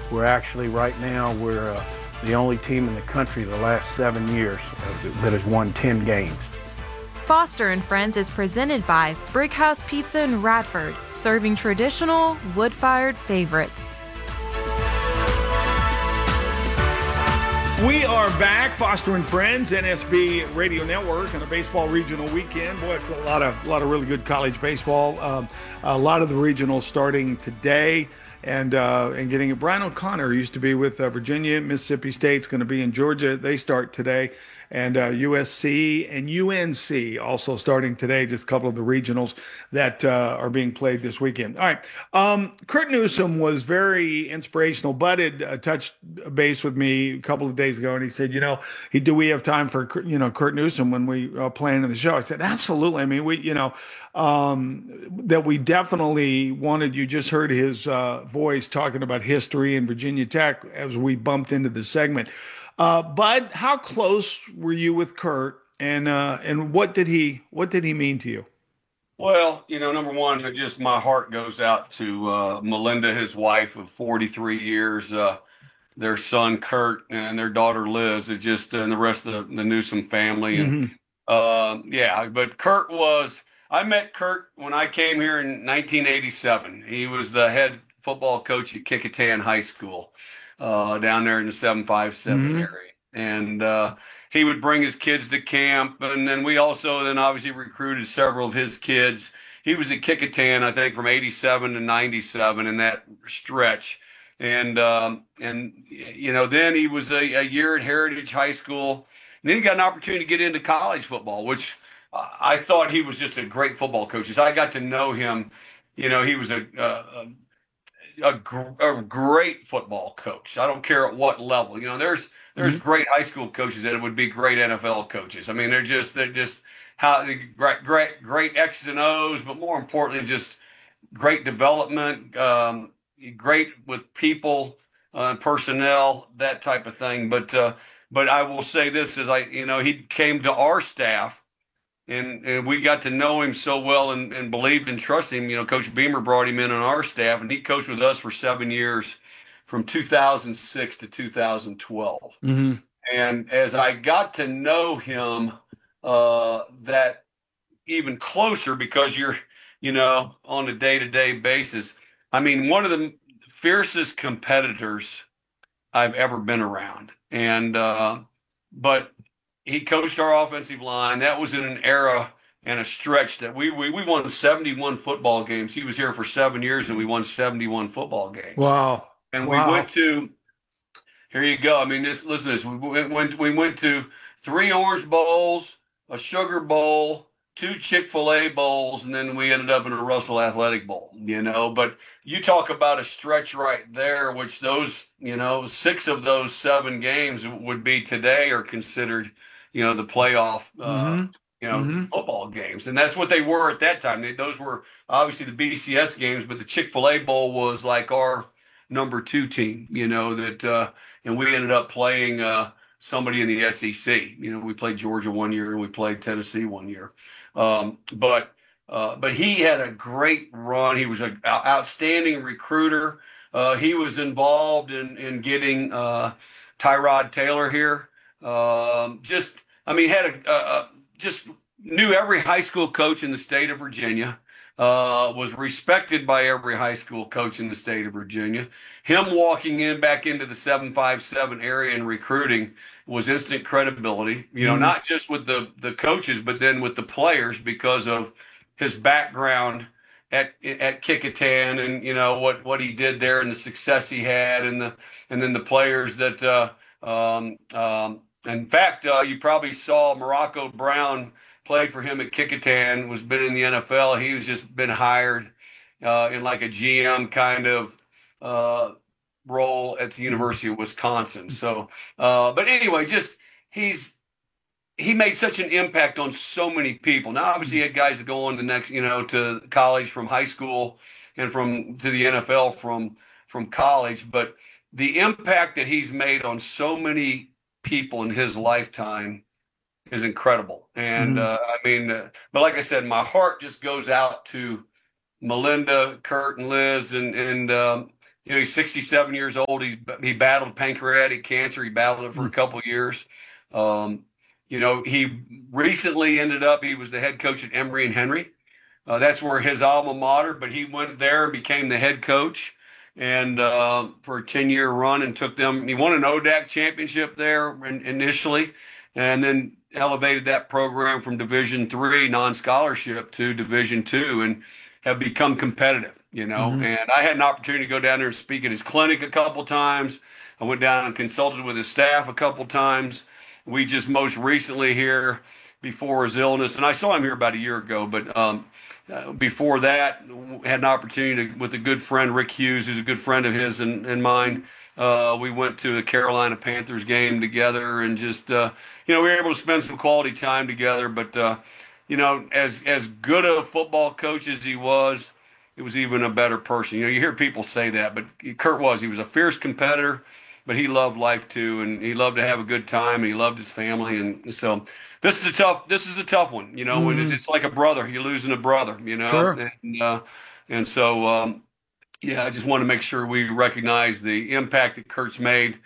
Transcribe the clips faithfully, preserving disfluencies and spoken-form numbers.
We're actually right now we're uh, the only team in the country the last seven years uh, that has won ten games. Foster and Friends is presented by Brickhouse Pizza in Radford, serving traditional wood-fired favorites. We are back, Foster and Friends, N S B Radio Network, and a baseball regional weekend. Boy, it's a lot of a lot of really good college baseball. Um, a lot of the regionals starting today, and uh, and getting it. Brian O'Connor used to be with uh, Virginia, Mississippi State's going to be in Georgia. They start today, and uh, U S C and U N C also starting today. Just a couple of the regionals that uh, are being played this weekend. All right, um, Kurt Newsome was very inspirational. Bud had uh, touched base with me a couple of days ago, and he said, you know, he do we have time for you know Kurt Newsome when we uh, plan in the show? I said, absolutely. I mean, we you know um, that we definitely wanted. You just heard his uh, voice talking about history and Virginia Tech as we bumped into the segment. Uh, Bud, how close were you with Kurt, and uh, and what did he what did he mean to you? Well, you know, number one, it just my heart goes out to uh, Melinda, his wife of forty-three years, uh, their son Kurt, and their daughter Liz. It just and the rest of the, the Newsome family, and Mm-hmm. uh, yeah. But Kurt was. I met Kurt when I came here in nineteen eighty-seven. He was the head football coach at Kickintan High School uh, down there in the seven five seven Mm-hmm. area, and uh, he would bring his kids to camp, and then we also then obviously recruited several of his kids. He was at Kickintan, I think, from eighty-seven to ninety-seven in that stretch, and um, and you know then he was a, a year at Heritage High School, and then he got an opportunity to get into college football, which uh, I thought he was just a great football coach. As I got to know him, you know, he was a, a, a, gr- a great football coach. I don't care at what level. You know, there's there's Mm-hmm. great high school coaches that would be great N F L coaches. I mean, they're just they're just how they great great great X's and O's, but more importantly, just great development, um, great with people, uh, personnel, that type of thing. But uh, but I will say this: is I you know he came to our staff. And, and we got to know him so well and, and believed and trusted him. You know, Coach Beamer brought him in on our staff, and he coached with us for seven years from two thousand six to two thousand twelve. Mm-hmm. And as I got to know him, uh, that even closer because you're, you know, on a day-to-day basis. I mean, one of the fiercest competitors I've ever been around. And, uh, but he coached our offensive line. That was in an era and a stretch that we, we, we won seventy-one football games. He was here for seven years and we won seventy-one football games. Wow. And Wow. we went to, here you go. I mean, this, listen to this. We went, we went to three Orange Bowls, a Sugar Bowl, two Chick-fil-A bowls, and then we ended up in a Russell Athletic Bowl, you know. But you talk about a stretch right there, which those, you know, six of those seven games would be today are considered, you know, the playoff, uh, Mm-hmm. you know, Mm-hmm. football games. And that's what they were at that time. They, those were obviously the B C S games, but the Chick-fil-A Bowl was like our number two team, you know, that, uh, and we ended up playing uh, somebody in the S E C. You know, we played Georgia one year and we played Tennessee one year. Um, but uh, but he had a great run. He was an outstanding recruiter. Uh, he was involved in in getting uh, Tyrod Taylor here. Um, just, I mean, had a, a, a just knew every high school coach in the state of Virginia. Uh, was respected by every high school coach in the state of Virginia. Him walking in back into the seven five seven area and recruiting was instant credibility, you know, Mm-hmm. not just with the, the coaches, but then with the players because of his background at at Kickintan and, you know, what, what he did there and the success he had and the and then the players that uh, um, um, in fact, uh, you probably saw Morocco Brown played for him at Kickintan, was been in the N F L. He was just been hired uh, in like a G M kind of uh, role at the University of Wisconsin. So, uh, but anyway, just he's he made such an impact on so many people. Now, obviously, he had guys that go on the next, you know, to college from high school and from to the N F L from from college, but the impact that he's made on so many people in his lifetime is incredible. And Mm-hmm. uh, I mean, uh, but like I said, my heart just goes out to Melinda, Kurt, and Liz, and and um, You know, he's sixty-seven years old. He's he battled pancreatic cancer. He battled it for a couple of years. Um, you know, he recently ended up. He was the head coach at Emory and Henry. Uh, that's where his alma mater. But he went there and became the head coach, and uh, for a ten-year run, and took them. He won an O D A C championship there in, initially, and then elevated that program from Division three non-scholarship to Division two, and have become competitive. You know, Mm-hmm. and I had an opportunity to go down there and speak at his clinic a couple times. I went down and consulted with his staff a couple times. We just most recently here before his illness, and I saw him here about a year ago, but um, uh, before that, had an opportunity to, with a good friend, Rick Hughes, who's a good friend of his and, and mine. Uh, we went to the Carolina Panthers game together, and just uh, you know, we were able to spend some quality time together. But uh, you know, as as good a football coach as he was, it was even a better person. You know, you hear people say that, but Kurt was. He was a fierce competitor, but he loved life too, and he loved to have a good time, and he loved his family. And so this is a tough. This is a tough one. You know, when it's, it's like a brother. You're losing a brother. You know, Sure. and uh, and so um, yeah, I just want to make sure we recognize the impact that Kurt's made.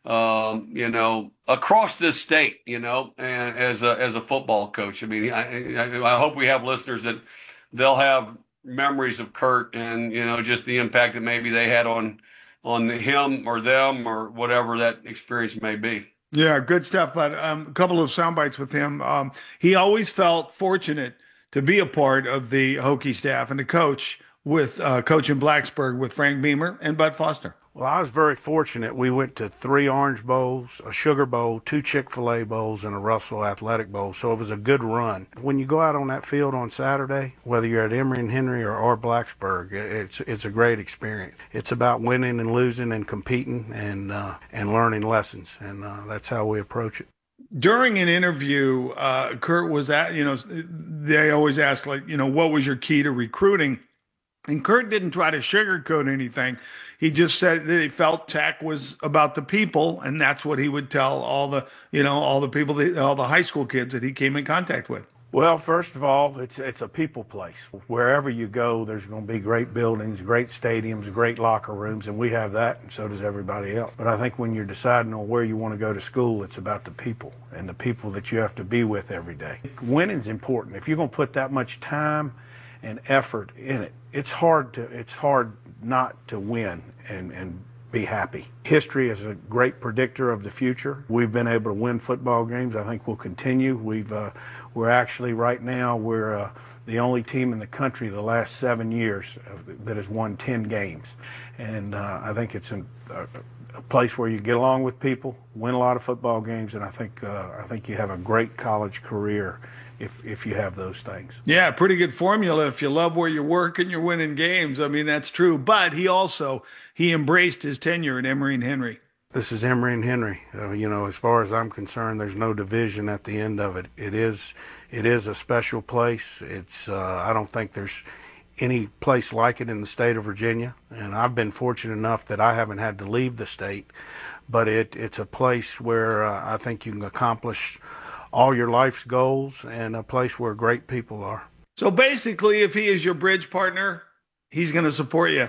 Um, you know, across this state. You know, and as a as a football coach. I mean, I I, I hope we have listeners that they'll have memories of Kurt, and you know, just the impact that maybe they had on on him or them or whatever that experience may be. Yeah, good stuff. But um, a couple of sound bites with him. Um, he always felt fortunate to be a part of the Hokie staff and to coach with uh, coach in Blacksburg with Frank Beamer and Bud Foster. Well, I was very fortunate. We went to three Orange Bowls, a Sugar Bowl, two Chick-fil-A Bowls, and a Russell Athletic Bowl. So it was a good run. When you go out on that field on Saturday, whether you're at Emory and Henry or, or Blacksburg, it's it's a great experience. It's about winning and losing and competing and uh, and learning lessons, and uh, that's how we approach it. During an interview, uh, Kurt was at, you know, they always ask, like, you know, what was your key to recruiting? And Kurt didn't try to sugarcoat anything. He just said that he felt Tech was about the people, and that's what he would tell all the, you know, all the people, that, all the high school kids that he came in contact with. Well, first of all, it's it's a people place. Wherever you go, there's going to be great buildings, great stadiums, great locker rooms, and we have that, and so does everybody else. But I think when you're deciding on where you want to go to school, it's about the people and the people that you have to be with every day. Winning's important. If you're going to put that much time and effort in it, it's hard to it's hard not to win and and be happy. History is a great predictor of the future. We've been able to win football games. I think we'll continue. We've uh, we're actually right now we're uh, the only team in the country the last seven years that has won ten games, and uh, I think it's an, a, a place where you get along with people, win a lot of football games, and I think uh, I think you have a great college career if if you have those things. Yeah, pretty good formula. If you love where you work and you're winning games, I mean, that's true. But he also, he embraced his tenure at Emory and Henry. This is Emory and Henry. Uh, you know, as far as I'm concerned, there's no division at the end of it. It is, it is a special place. It's, uh, I don't think there's any place like it in the state of Virginia, and I've been fortunate enough that I haven't had to leave the state. But it, it's a place where uh, I think you can accomplish all your life's goals, and a place where great people are. So basically, if he is your bridge partner, he's going to support you.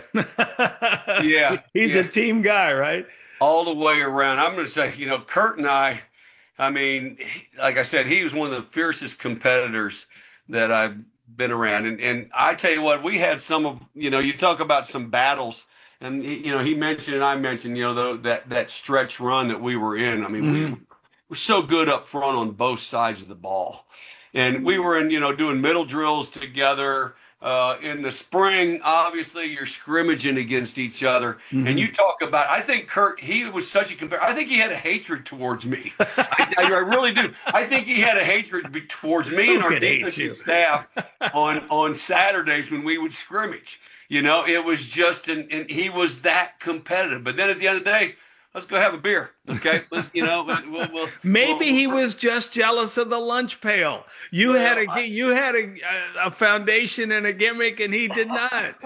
Yeah, He's yeah. a team guy, right? All the way around. I'm going to say, you know, Kurt and I, I mean, like I said, he was one of the fiercest competitors that I've been around. And, and I tell you what, we had some of, you know, you talk about some battles. And, you know, he mentioned and I mentioned, you know, the, that, that stretch run that we were in. I mean, Mm-hmm. we were so good up front on both sides of the ball. And we were in, you know, doing middle drills together. Uh, in the spring, obviously, you're scrimmaging against each other. Mm-hmm. And you talk about, I think Kurt, he was such a compare. I think he had a hatred towards me. I, I, I really do. I think he had a hatred be, towards me Who and our could hate you? defensive staff on, on Saturdays when we would scrimmage. You know, it was just, an, and he was that competitive. But then at the end of the day, let's go have a beer, okay? Let's, you know, we'll, we'll, Maybe we'll, he was just jealous of the lunch pail. You Well, had a I- you had a, a foundation and a gimmick, and he did not.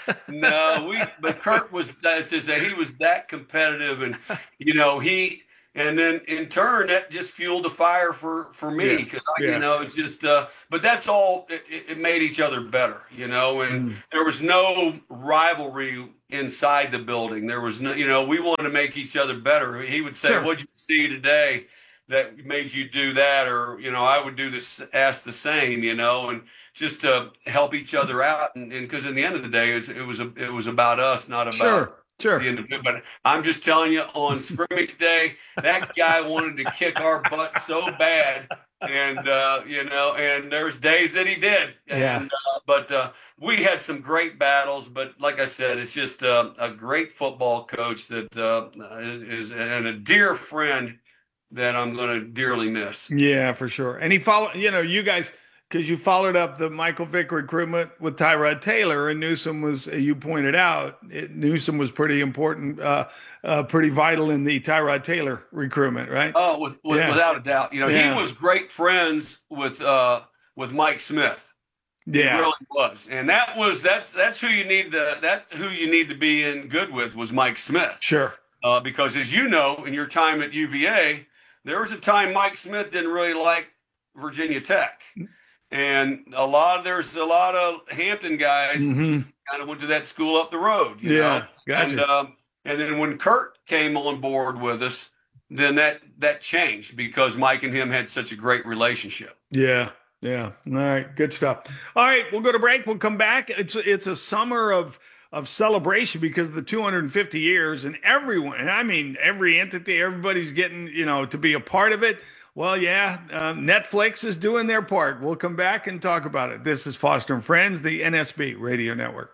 No, we. But Kurt was. That's just that he was that competitive, and you know he And then in turn, that just fueled the fire for, for me because, Yeah. Yeah. you know, it's just, uh, but that's all, it, it made each other better, you know, and Mm. there was no rivalry inside the building. There was no, you know, we wanted to make each other better. He would say, Sure. what'd you see today that made you do that? Or, you know, I would do this, ask the same, you know, and just to help each other out. And because in the end of the day, it was, it was, a, it was about us, not about Sure. Sure. the individual. But I'm just telling you, on scrimmage day, that guy wanted to kick our butt so bad. And, uh, you know, and there's days that he did. Yeah. And, uh, but uh, we had some great battles. But like I said, it's just uh, a great football coach that uh, is and a dear friend that I'm going to dearly miss. Yeah, for sure. And he followed, you know, you guys, because you followed up the Michael Vick recruitment with Tyrod Taylor, and Newsome was, you pointed out, it, Newsome was pretty important, uh, uh, pretty vital in the Tyrod Taylor recruitment, right? Oh, with, with, Yeah. without a doubt. You know, Yeah. he was great friends with uh, with Mike Smith. Yeah. He really was, and that was that's that's who you need to that's who you need to be in good with was Mike Smith. Sure. Uh, because as you know, in your time at U V A, there was a time Mike Smith didn't really like Virginia Tech, and a lot there's a lot of Hampton guys hmm kind of went to that school up the road. You Yeah. know? Gotcha. And um, and then when Kurt came on board with us, then that that changed because Mike and him had such a great relationship. Yeah. Yeah. All right. Good stuff. All right. We'll go to break. We'll come back. It's it's a summer of of celebration because of the two hundred fifty years, and everyone, and I mean every entity, everybody's getting, you know, to be a part of it. Well, yeah, uh, Netflix is doing their part. We'll come back and talk about it. This is Foster and Friends, the N S B Radio Network.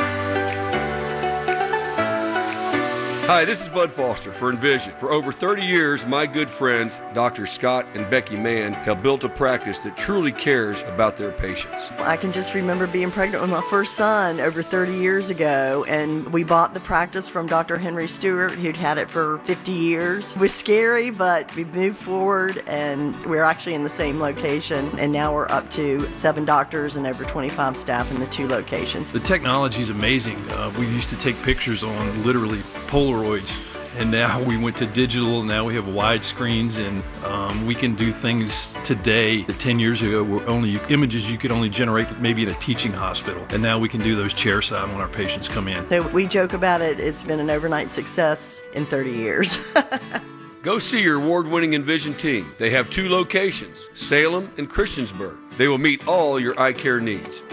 Hi, this is Bud Foster for Envision. For over thirty years, my good friends, Doctor Scott and Becky Mann, have built a practice that truly cares about their patients. I can just remember being pregnant with my first son over thirty years ago, and we bought the practice from Doctor Henry Stewart, who'd had it for fifty years. It was scary, but we moved forward, and we're actually in the same location, and now we're up to seven doctors and over twenty-five staff in the two locations. The technology is amazing. Uh, we used to take pictures on literally Polaroids, and now we went to digital. Now we have wide screens, and um, we can do things today that ten years ago were only images you could only generate maybe in a teaching hospital, and now we can do those chairside when our patients come in. So we joke about it. It's been an overnight success in thirty years. Go see your award-winning Envision team. They have two locations, Salem and Christiansburg. They will meet all your eye care needs.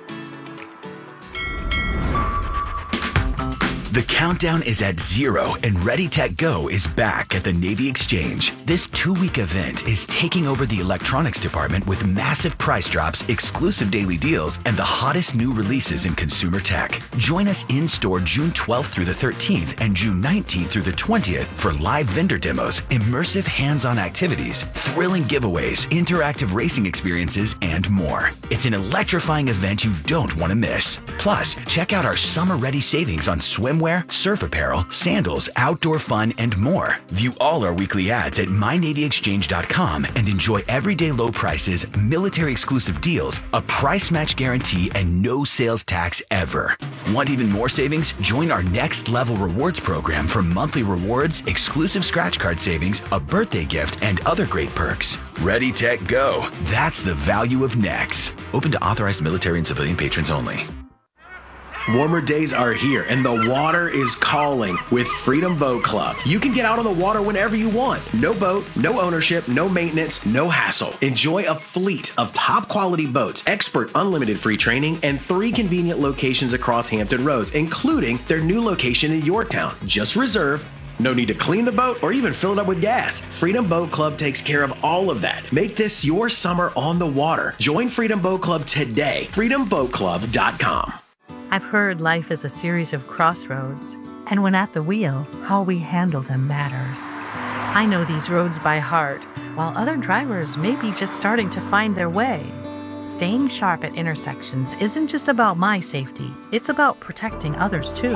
The countdown is at zero, and Ready Tech Go is back at the Navy Exchange. This two-week event is taking over the electronics department with massive price drops, exclusive daily deals, and the hottest new releases in consumer tech. Join us in-store June twelfth through the thirteenth and June nineteenth through the twentieth for live vendor demos, immersive hands-on activities, thrilling giveaways, interactive racing experiences, and more. It's an electrifying event you don't want to miss. Plus, check out our summer-ready savings on swimwear, surf apparel, sandals, outdoor fun, and more. View all our weekly ads at my navy exchange dot com and enjoy everyday low prices, military exclusive deals, a price match guarantee, and no sales tax ever. Want even more savings? Join our next level rewards program for monthly rewards, exclusive scratch card savings, a birthday gift, and other great perks. Ready, Tech, Go. That's the value of Nex. Open to authorized military and civilian patrons only. Warmer days are here, and the water is calling with Freedom Boat Club. You can get out on the water whenever you want. No boat, no ownership, no maintenance, no hassle. Enjoy a fleet of top-quality boats, expert unlimited free training, and three convenient locations across Hampton Roads, including their new location in Yorktown. Just reserve. No need to clean the boat or even fill it up with gas. Freedom Boat Club takes care of all of that. Make this your summer on the water. Join Freedom Boat Club today. freedom boat club dot com. I've heard life is a series of crossroads, and when at the wheel, how we handle them matters. I know these roads by heart, while other drivers may be just starting to find their way. Staying sharp at intersections isn't just about my safety, it's about protecting others too.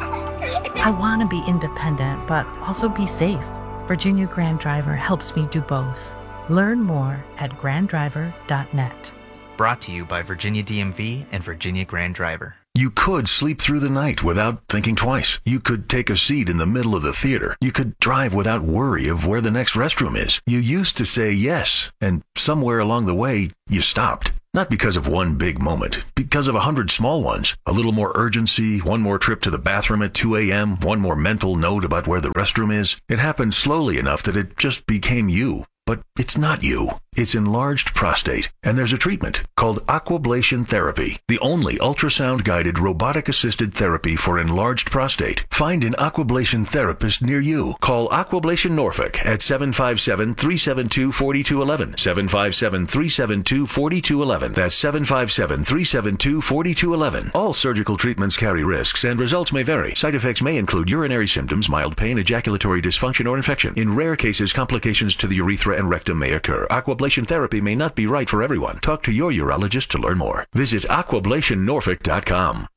I want to be independent, but also be safe. Virginia Grand Driver helps me do both. Learn more at grand driver dot net. Brought to you by Virginia D M V and Virginia Grand Driver. You could sleep through the night without thinking twice. You could take a seat in the middle of the theater. You could drive without worry of where the next restroom is. You used to say yes, and somewhere along the way, you stopped. Not because of one big moment, because of a hundred small ones. A little more urgency, one more trip to the bathroom at two a.m., one more mental note about where the restroom is. It happened slowly enough that it just became you. But it's not you. It's enlarged prostate, and there's a treatment called Aquablation Therapy, the only ultrasound-guided robotic-assisted therapy for enlarged prostate. Find an Aquablation therapist near you. Call Aquablation Norfolk at seven five seven, three seven two, four two one one, seven five seven, three seven two, four two one one. That's seven five seven, three seven two, four two one one. All surgical treatments carry risks, and results may vary. Side effects may include urinary symptoms, mild pain, ejaculatory dysfunction, or infection. In rare cases, complications to the urethra and rectum may occur. Aquablation therapy may not be right for everyone. Talk to your urologist to learn more. Visit aquablation norfolk dot com.